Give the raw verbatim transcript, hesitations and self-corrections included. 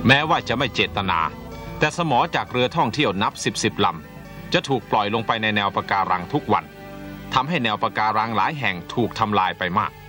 แม้ว่าจะไม่เจตนาแต่สมอจากเรือท่องเที่ยวนับสิบสิบลำจะถูกปล่อยลงไปในแนวปะการังทุกวันทำให้แนวปะการังหลายแห่งถูกทำลายไปมาก